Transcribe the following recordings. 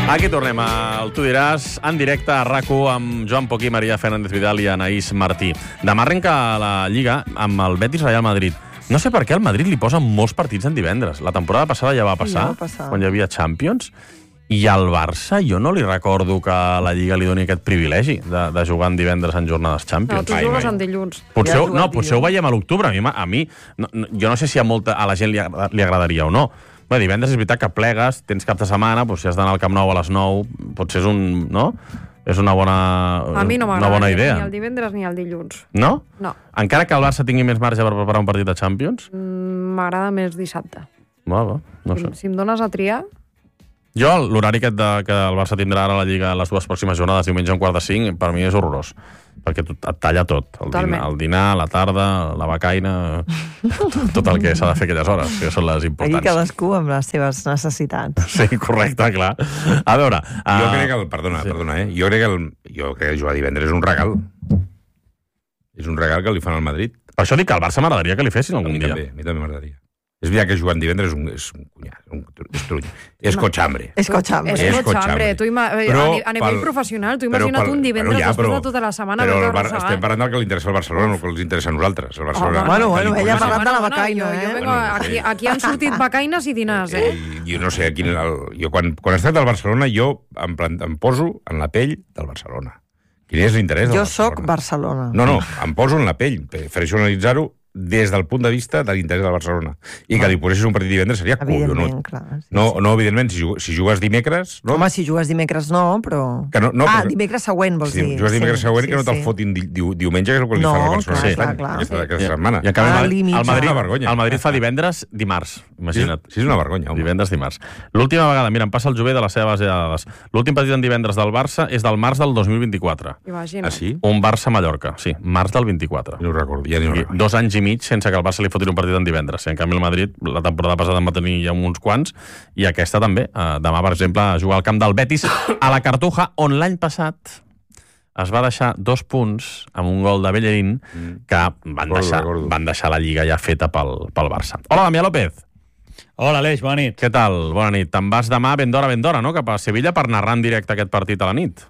Aquí tornem al Tu diràs, en directe a RAC1 amb Joan Poquí, Maria Fernández Vidal i Anaïs Martí. Demà arrenca la Lliga amb el Betis Real Madrid. No sé per què al Madrid li posen molts partits en divendres. La temporada passada ja va passar, quan hi havia Champions, i al Barça jo no li recordo que la Lliga li doni aquest privilegi de jugar en divendres en jornades Champions. No, tu jugues en dilluns. Potser ho veiem a l'octubre. A mi jo no sé si a la gent li agradaria o no. Bé, divendres és veritat que plegues, tens cap de setmana, doncs si has d'anar al Camp Nou a les 9, potser és una bona idea. A mi no m'agrada ni el divendres ni el dilluns. No? No. Encara que el Barça tingui més marge per preparar un partit de Champions? M'agrada més dissabte. Va, no sé. Si em dones a triar... Jo, l'horari que el Barça tindrà ara a la Lliga les dues pròximes jornades, diumenge a 4:45, per mi és horrorós. Perquè et talla tot. El dinar, la tarda, la becaina... tot el que s'ha de fer aquelles hores, que són les importants. Aquí cadascú amb les seves necessitats. Sí, correcte, clar. A veure... Jo crec que... Perdona, Jo crec que jugar divendres és un regal. És un regal que li fan al Madrid. Per això dic que al Barça m'agradaria que li fessin algun dia. A mi també m'agradaria. És veritat que jugar en divendres és un cunyat, és truny. És cotxambre. És cotxambre. A nivell professional, tu imagina't un divendres després de tota la setmana. Però estem parlant del que li interessa al Barcelona, no que els interessa a nosaltres. Bueno, ella ha parlat de la becaina, Aquí han sortit becaines i dinars, Jo no sé, jo quan es tracta del Barcelona, jo em poso en la pell del Barcelona. Quin és l'interès del Barcelona? Jo soc Barcelona. No, em poso en la pell. Prefereixo analitzar-ho des del punt de vista de l'interès del Barcelona. I que li posessis un partit divendres seria collonut. Evidentment, clar. No, evidentment, si jugues dimecres... Home, si jugues dimecres no, però... Dimecres següent, vols dir. Si jugues dimecres següent, que no te'l fotin diumenge, que és el que li fa la Barcelona aquesta setmana. I el Madrid fa divendres, dimarts, imagina't. Sí, és una vergonya, home. Divendres, dimarts. L'última vegada, mira, em passa el Jové de la seva base de dades. L'últim partit en divendres del Barça és del març del 2024. Imagina't. Ah, sí? Un Barça-Mallorca, sí, març del 24. No ho recordo, ja ni ho recordo. 2 anys i mig sense que el Barça li fotin un partit en divendres. En canvi, el Madrid, la temporada passada en va tenir ja uns quants, i aquesta també. Demà, per exemple, jugar al camp del Betis a la Cartuja, on l'any passat es va deixar 2 punts amb un gol de Bellerín que van deixar la Lliga ja feta pel Barça. Hola, Damià López. Hola, Aleix, bona nit. Què tal? Bona nit. Te'n vas demà ben d'hora, no?, cap a Sevilla per narrar en directe aquest partit a la nit.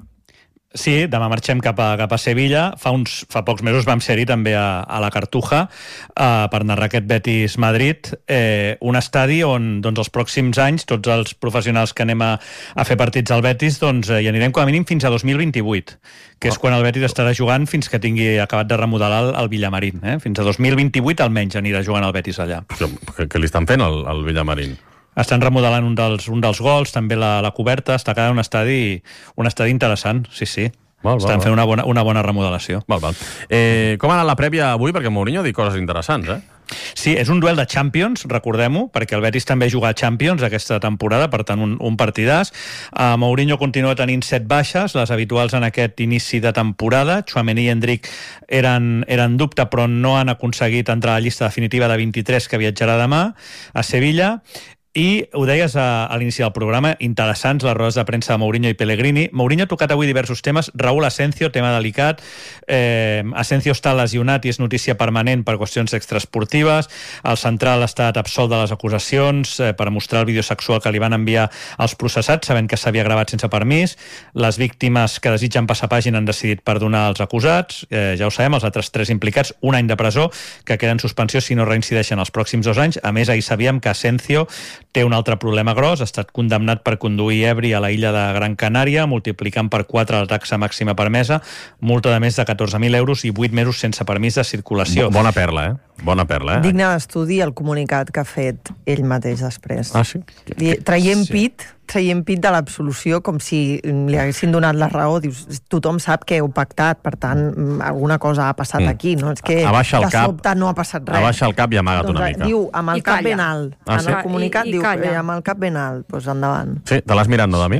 Sí, demà marxem cap a Sevilla. Fa pocs mesos vam ser-hi també a la Cartuja per narrar aquest Betis-Madrid, un estadi on els pròxims anys tots els professionals que anem a fer partits al Betis hi anirem com a mínim fins a 2028, que és quan el Betis estarà jugant fins que tingui acabat de remodelar el Villamarín. Fins a 2028 almenys anirà jugant el Betis allà. Què li estan fent al Villamarín? Estan remodelant un dels gols, també la coberta, està quedant un estadi interessant, sí. Estan fent una bona remodelació. Com ha anat la prèvia avui? Perquè Mourinho ha dit coses interessants, Sí, és un duel de Champions, recordem-ho, perquè el Betis també juga a Champions aquesta temporada, per tant, un partidàs. Mourinho continua tenint 7 baixes, les habituals en aquest inici de temporada. Tchouaméni i Endrick eren dubte, però no han aconseguit entrar a la llista definitiva de 23 que viatjarà demà a Sevilla. I ho deies a l'inici del programa, interessants les rodes de premsa de Mourinho i Pellegrini. Mourinho ha tocat avui diversos temes. Raúl Asensio, tema delicat. Asensio està lesionat i és notícia permanent per qüestions extraesportives. El central ha estat absolt de les acusacions per mostrar el vídeo sexual que li van enviar als processats, sabent que s'havia gravat sense permís. Les víctimes que desitgen passar pàgina han decidit perdonar els acusats. Ja ho sabem, els altres 3 implicats, 1 any de presó, que queda en suspensió si no reincideixen els pròxims 2 anys. A més, ahir sabíem que Asensio té un altre problema gros, ha estat condemnat per conduir ebri a la illa de Gran Canària, multiplicant per 4 la taxa màxima permesa, multa de més de 14.000 euros i 8 mesos sense permís de circulació. Bona perla, Bona perla, Digne d'estudi el comunicat que ha fet ell mateix després. Ah, sí? Traient pit de l'absolució com si li haguessin donat la raó. Dius, tothom sap que heu pactat, per tant, alguna cosa ha passat aquí, no? És que de sobte no ha passat res. Abaixa el cap i amaga't una mica. Diu, amb el cap ben alt. En el comunicat diu, amb el cap ben alt. Doncs endavant. Sí, te l'has mirat, no, Dami?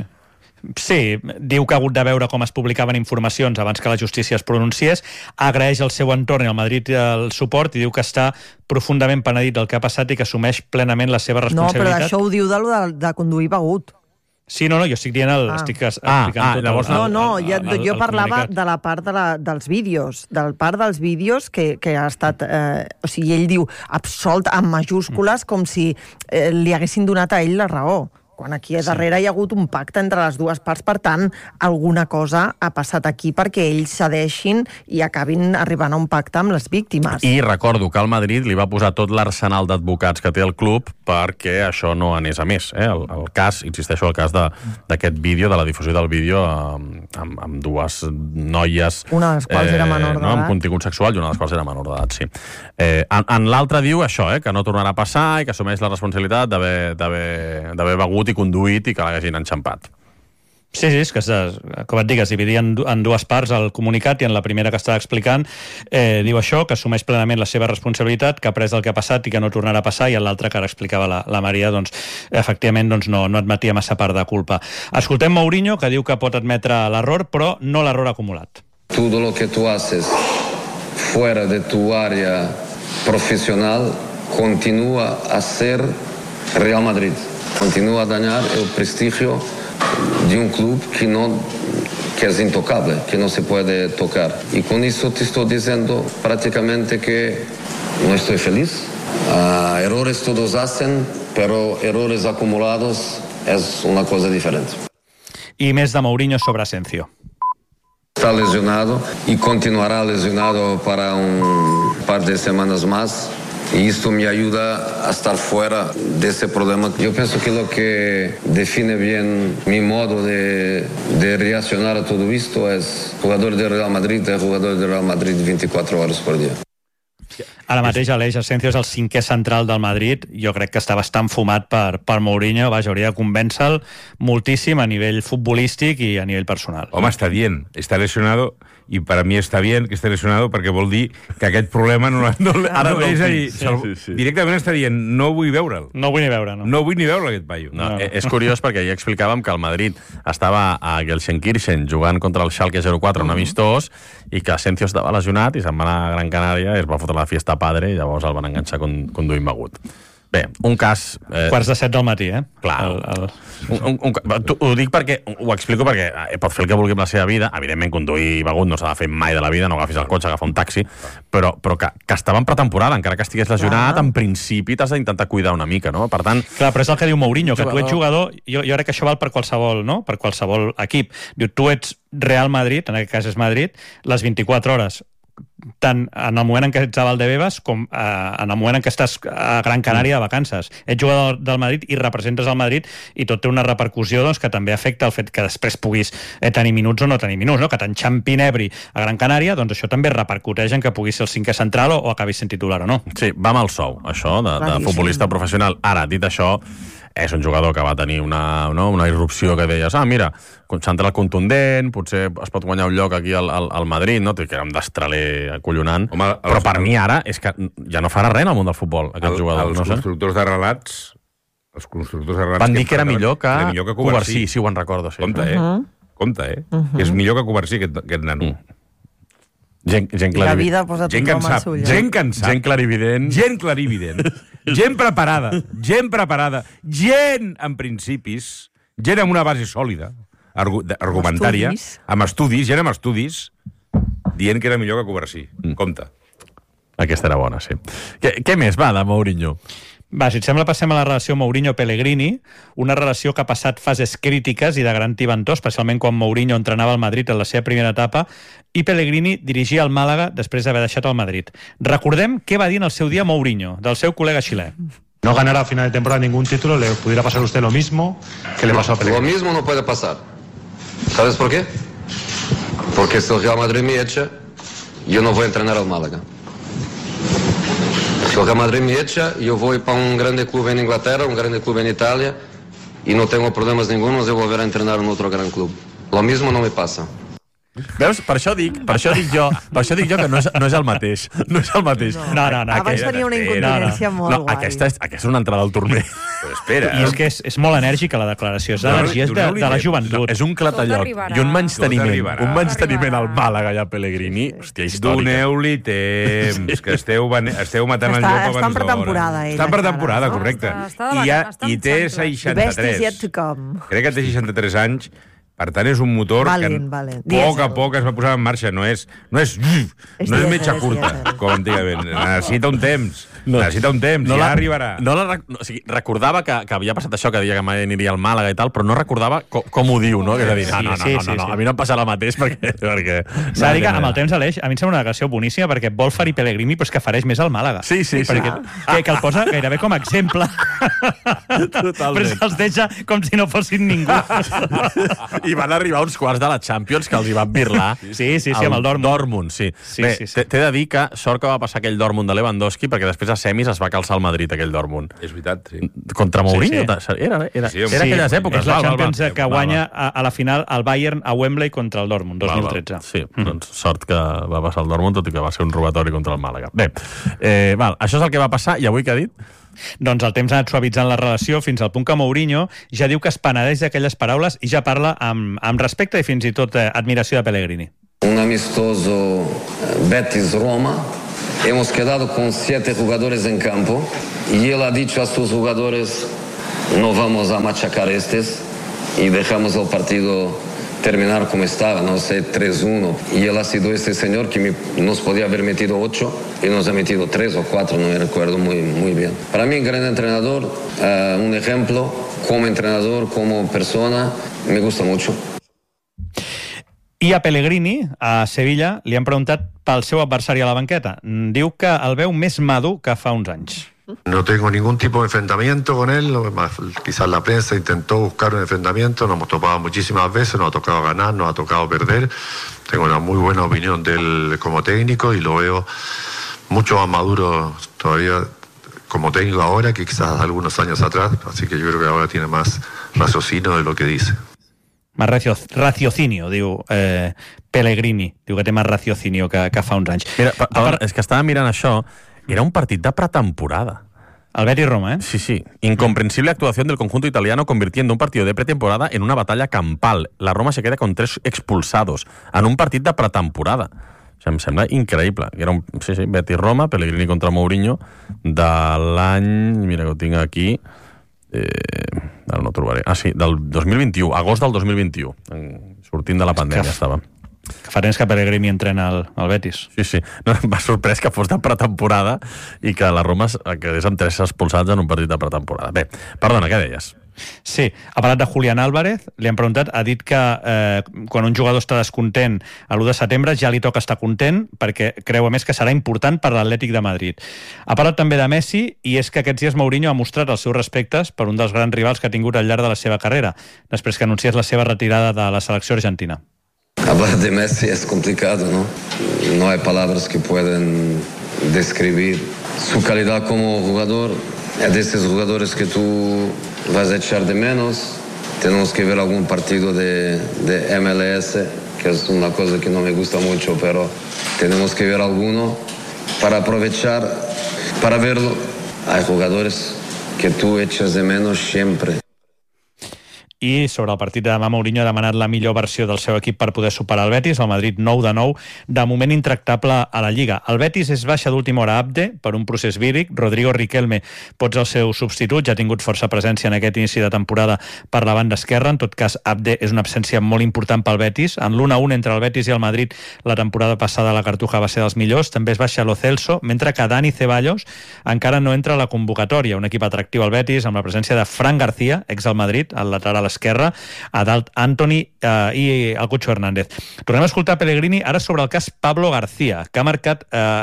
Sí, diu que ha hagut de veure com es publicaven informacions abans que la justícia es pronunciés, agraeix al seu entorn i al Madrid el suport i diu que està profundament penedit del que ha passat i que assumeix plenament la seva responsabilitat. No, però això ho diu de conduir begut. Sí, no, jo estic dient explicant tot. Llavors, jo parlava de la part dels vídeos, que ha estat... o sigui, ell diu absolt amb majúscules com si li haguessin donat a ell la raó. quan aquí darrere hi ha hagut un pacte entre les dues parts, per tant, alguna cosa ha passat aquí perquè ells cedeixin i acabin arribant a un pacte amb les víctimes. I recordo que el Madrid li va posar tot l'arsenal d'advocats que té el club perquè això no anés a més. El cas, insisteixo, el cas d'aquest vídeo, de la difusió del vídeo amb dues noies... Una de les quals era menor d'edat. Amb contingut sexual i una de les quals era menor d'edat, sí. En l'altre diu això, que no tornarà a passar i que assumeix la responsabilitat d'haver begut i conduït i que l'hagin enxampat. Sí, és que, com et dic, es dividia en dues parts el comunicat, i en la primera que estava explicant diu això, que assumeix plenament la seva responsabilitat, que ha après el que ha passat i que no tornarà a passar, i en l'altra que ara explicava la Maria, doncs, efectivament, doncs, no admetia massa part de culpa. Escoltem Mourinho, que diu que pot admetre l'error, però no l'error acumulat. Todo lo que tú haces fuera de tu área profesional continúa a ser Real Madrid. Continúa a dañar el prestigio de un club que es intocable, que no se puede tocar. Y con eso te estoy diciendo prácticamente que no estoy feliz. Errores todos hacen, pero errores acumulados es una cosa diferente. Y més de Mourinho sobre Asensio. Está lesionado y continuará lesionado para un par de semanas más. Y esto me ayuda a estar fuera de ese problema. Yo pienso que lo que define bien mi modo de reaccionar a todo esto es jugador de Real Madrid 24 horas por día. Ara mateix Aleix Asensio és el 5è central del Madrid. Jo crec que està bastant fumat per Mourinho. Vaja, hauria de convèncer-lo moltíssim a nivell futbolístic i a nivell personal. Home, està bien, està lesionado, i per a mi està bien que esté lesionado perquè vol dir que aquest problema no és a dir, directament està dient no vull veure'l. No vull ni veure, no. No vull ni veure aquest paio. No. És curiós perquè ja explicàvem que el Madrid estava a Gelsenkirchen jugant contra el Schalke 04, un amistós, i que Asensio estava lesionat i se'n va anar a Gran Canària i es va fotre la fiesta padre i llavors el van enganxar conduint begut. Bé, un cas... 6:45 del matí, Clar. Ho dic perquè, ho explico perquè pot fer el que vulgui amb la seva vida. Evidentment, conduir begut no s'ha de fer mai de la vida, no agafis el cotxe, agafa un taxi, però que estava en pretemporada, encara que estigués lesionat, en principi t'has d'intentar cuidar una mica, no? Per tant... Clar, però és el que diu Mourinho, que tu ets jugador, jo crec que això val per qualsevol, no? Per qualsevol equip. Diu, tu ets Real Madrid, en aquest cas és Madrid, les 24 hores, tant en el moment en què ets a Valdebebas com en el moment en què estàs a Gran Canària de vacances. Ets jugador del Madrid i representes el Madrid, i tot té una repercussió, doncs, que també afecta el fet que després puguis tenir minuts o no tenir minuts, no? Que t'enxampin Ebri a Gran Canària, doncs això també repercuteix en que puguis ser el 5è central o acabis sent titular o no. Sí, va amb el sou, això, de futbolista professional. Ara, dit això, és un jugador que va tenir una irrupció que deies, mira, central contundent, potser es pot guanyar un lloc aquí al Madrid, no? Que era un destraler acollonant. Home, però per mi ara és que ja no farà res en el món del futbol, aquest jugador. Els constructors de relats van dir que era millor que Covarsí, sí, ho en recordo. Sí. Compte, És millor que Covarsí, aquest nano. Gent clarivident. Gent preparada. Gent, en principis, gent amb una base sòlida, argumentària, amb estudis, dient que era millor que Covarsí. Compte. Aquesta era bona, sí. Què més va de Mourinho? Va, si et sembla, passem a la relació Mourinho-Pellegrini, una relació que ha passat fases crítiques i de gran tibantor, especialment quan Mourinho entrenava el Madrid en la seva primera etapa i Pellegrini dirigia el Màlaga després d'haver deixat el Madrid. Recordem què va dir en el seu dia Mourinho, del seu col·lega xilè. No ganará a final de temporada ningún título, le pudiera pasar a usted lo mismo que le pasó a Pellegrini. Lo mismo no puede pasar. ¿Sabes por qué? Porque si el Real Madrid me echa, yo no voy a entrenar al Málaga. Si el Real Madrid me echa, yo voy para un grande club en Inglaterra, un grande club en Italia, y no tengo problemas ningunos de volver a entrenar en otro gran club. Lo mismo no me pasa. Veus? Per això dic jo que no és el mateix. No és el mateix. No. Abans tenia una incontinència molt guai. Aquesta és una entrada al turner. Però espera. I és que és molt enèrgica la declaració. És d'energia, és de la joventut. És un clatalloc i un menysteniment al Màlaga i a Pellegrini. Hòstia, històrica. Doneu-li temps, que esteu matant el llop abans d'hora. Està en pretemporada, ell. Està en pretemporada, correcte. I té 63. Crec que té 63 anys. Per tant, és un motor que a poc es va posar en marxa. No és metge curta, com antigament. Necessita un temps. Necessita un temps, ja arribarà. O sigui, recordava que havia passat això, que deia que mai aniria al Màlaga i tal, però no recordava com ho diu, no? Que és a dir, no, a mi no em passarà el mateix perquè... S'ha de dir que amb el temps, Aleix, a mi em sembla una declaració boníssima perquè vol ferir Pellegrini, però és que fareix més al Màlaga. Sí. Que el posa gairebé com a exemple. Però se'ls deixa com si no fossin ningú. I van arribar uns quarts de la Champions que els hi van birlar. Sí, amb el Dortmund, sí. Bé, t'he de dir que sort que va passar aquell Dortmund de Lewandowski perquè després a semis es va calçar el Madrid, aquell Dortmund. És veritat, sí. Contra Mourinho? Era aquelles èpoques. És la Champions que guanya a la final el Bayern a Wembley contra el Dortmund, 2013. Sí, doncs sort que va passar el Dortmund, tot i que va ser un robatori contra el Màlaga. Bé, això és el que va passar, i avui què ha dit? Doncs el temps ha anat suavitzant la relació fins al punt que Mourinho ja diu que es penedeix d'aquelles paraules i ja parla amb respecte i fins i tot admiració de Pellegrini. Un amistoso Betis-Roma. Hemos quedado con 7 jugadores en campo y él ha dicho a sus jugadores no vamos a machacar estos y dejamos el partido terminar como estaba, no sé, 3-1. Y él ha sido este señor que nos podía haber metido 8 y nos ha metido 3 o 4, no me recuerdo muy bien. Para mí, un gran entrenador, un ejemplo como entrenador, como persona, me gusta mucho. I a Pellegrini, a Sevilla, li han preguntat pel seu adversari a la banqueta. Diu que el veu més madur que fa uns anys. No tengo ningún tipo de enfrentamiento con él, quizás la prensa intentó buscar un enfrentamiento, nos hemos topado muchísimas veces, nos ha tocado ganar, nos ha tocado perder. Tengo una muy buena opinión de él como técnico y lo veo mucho más maduro todavía como técnico ahora que quizás algunos años atrás, así que yo creo que ahora tiene más raciocinio de lo que dice. Més raciocinio, diu Pellegrini. Diu que té més raciocinio que fa uns anys. Mira, és que estava mirant això. Era un partit de pretemporada. El Betis-Roma, ¿eh? Sí. Incomprensible actuación del conjunto italiano convirtiendo un partido de pretemporada en una batalla campal. La Roma se queda con 3 expulsados en un partit de pretemporada. O sigui, em sembla increïble. Era Betis-Roma, Pellegrini contra Mourinho, de l'any... Mira que ho tinc aquí... ara no ho trobaré. Del 2021, agost del 2021. Sortint de la pandèmia estava. Que fa temps que Pellegrini entrena el Betis. Sí. No, m'ha sorprès que fos de pretemporada i que la Roma quedés amb 3 expulsats en un partit de pretemporada. Bé, perdona, què deies? Sí, ha parlat de Julián Álvarez, li han preguntat, ha dit que quan un jugador està descontent a l'1 de setembre ja li toca estar content perquè creu a més que serà important per l'Atlètic de Madrid. Ha parlat també de Messi i és que aquests dies Mourinho ha mostrat els seus respectes per un dels grans rivals que ha tingut al llarg de la seva carrera, després que anunciés la seva retirada de la selecció argentina. Hablar de Messi es complicado, ¿no? No hay palabras que pueden describir su calidad como jugador. Es de esos jugadores que tú vas a echar de menos. Tenemos que ver algún partido de MLS, que es una cosa que no me gusta mucho, pero tenemos que ver alguno para aprovechar, para verlo. Hay jugadores que tú echas de menos siempre. I sobre el partit de demà, Mourinho ha demanat la millor versió del seu equip per poder superar el Betis. El Madrid 9-9, de moment intractable a la Lliga. El Betis és baixa d'última hora Abde per un procés víric. Rodrigo Riquelme pot ser el seu substitut, ja ha tingut força presència en aquest inici de temporada per la banda esquerra. En tot cas, Abde és una absència molt important pel Betis. En l'1-1 entre el Betis i el Madrid la temporada passada a la Cartuja va ser dels millors. També es baixa Lo Celso, mentre que Dani Ceballos encara no entra a la convocatòria. Un equip atractiu al Betis amb la presència de Fran García, ex del Madrid, al lateral esquerra, a dalt Antoni i el Cucho Hernández. Tornem a escoltar Pellegrini ara sobre el cas Pablo García, que ha marcat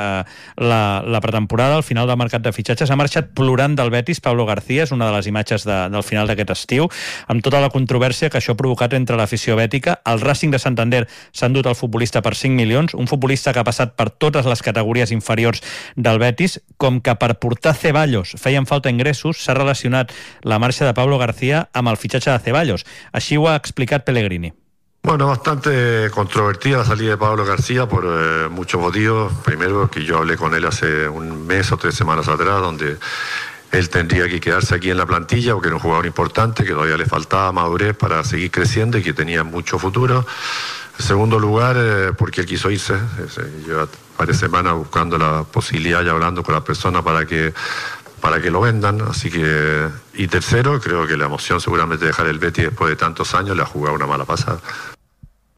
la pretemporada, al final del mercat de fitxatges. Ha marxat plorant del Betis. Pablo García és una de les imatges del final d'aquest estiu, amb tota la controvèrsia que això ha provocat entre l'afició bètica. El Racing de Santander s'ha endut el futbolista per 5 milions, un futbolista que ha passat per totes les categories inferiors del Betis. Com que per portar Ceballos feien falta ingressos, s'ha relacionat la marxa de Pablo García amb el fitxatge de Ceballos. Així ho ha explicat Pellegrini. Bueno, bastante controvertida la salida de Pablo García por muchos motivos. Primero, que yo hablé con él hace un mes o 3 semanas atrás, donde él tendría que quedarse aquí en la plantilla porque era un jugador importante, que todavía le faltaba madurez para seguir creciendo y que tenía mucho futuro. En segundo lugar, porque él quiso irse. Lleva varias semanas buscando la posibilidad y hablando con las personas para que lo vendan, así que... Y tercero, creo que la emoción seguramente de dejar el Betis después de tantos años le ha jugado una mala pasada.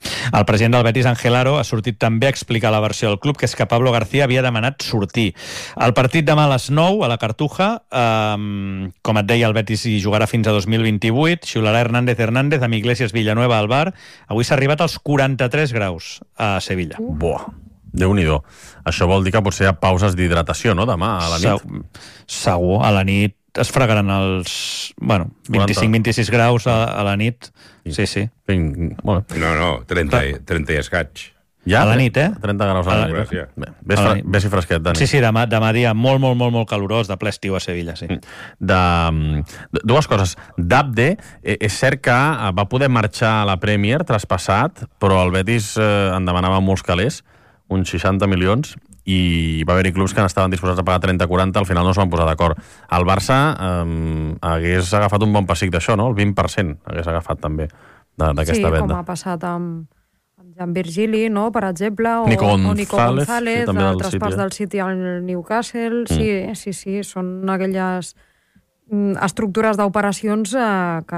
El president del Betis, Ángel Aro, ha sortit també a explicar la versió del club, que és que Pablo García havia demanat sortir. El partit demà a les 9, a la Cartuja, com et deia, el Betis hi jugarà fins a 2028, xiularà Hernández, amb Iglesias Villanueva al bar. Avui s'ha arribat als 43 graus a Sevilla. Buah, Déu-n'hi-do. Això vol dir que potser hi ha pauses d'hidratació, no?, demà a la nit. Segur, a la nit es fregaran els 25-26 graus a la nit. Sí. No, 30 i escaig. Ja? A la nit, 30 graus a la nit. Ves i fresquet, Dani. Sí, demà dia molt calorós, de ple estiu a Sevilla, sí. Dues coses. Dabde, és cert que va poder marxar a la Premier traspassat, però el Betis en demanava molts calés, uns 60 milions, i va haver-hi clubs que estaven disposats a pagar 30-40, al final no es van posar d'acord. El Barça hagués agafat un bon pessic d'això, no? El 20% hagués agafat també d'aquesta venda. Sí, com ha passat amb Jan Virgili, no?, per exemple, o Nico González, el traspàs del City al Newcastle. Sí, són aquelles estructures d'operacions que